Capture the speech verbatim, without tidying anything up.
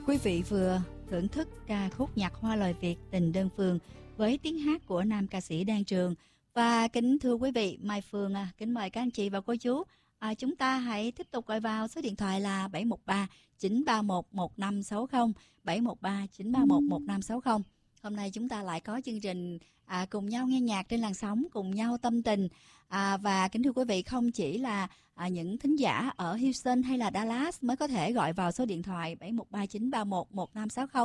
Quý vị vừa thưởng thức ca khúc nhạc hoa lời Việt Tình Đơn Phương với tiếng hát của nam ca sĩ Đan Trường. Và kính thưa quý vị, Mai Phương à, kính mời các anh chị và cô chú, à, chúng ta hãy tiếp tục gọi vào số điện thoại là bảy một ba chín ba một một năm sáu không, bảy một ba chín ba một một năm sáu không. Hôm nay chúng ta lại có chương trình à, cùng nhau nghe nhạc trên làn sóng, cùng nhau tâm tình. À, và kính thưa quý vị, không chỉ là à, những thính giả ở Houston hay là Dallas mới có thể gọi vào số điện thoại bảy một ba chín ba một một năm sáu không.